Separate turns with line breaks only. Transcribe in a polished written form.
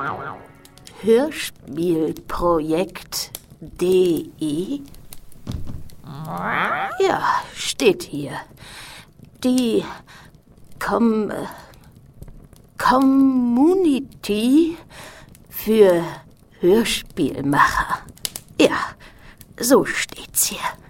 Hörspielprojekt.de? Ja, steht hier. Die Community für Hörspielmacher. Ja, so steht's hier.